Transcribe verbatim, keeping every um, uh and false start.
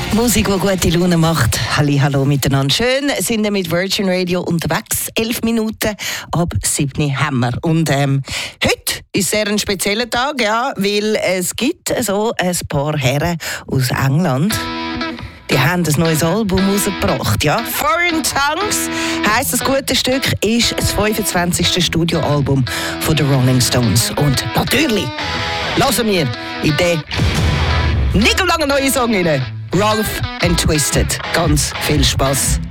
Musik, die gute Laune macht. Halli, hallo miteinander. Schön sind wir mit Virgin Radio unterwegs. Elf Minuten ab sieben haben wir. Und ähm, heute ist sehr ein spezieller Tag, ja, weil es gibt so ein paar Herren aus England. Die haben ein neues Album rausgebracht, ja. Foreign Tongues heisst das gute Stück, ist das fünfundzwanzigste Studioalbum von den Rolling Stones. Und natürlich hören wir in den nicht so lange neuen Song rein. Ralph and Twisted. Ganz viel Spaß.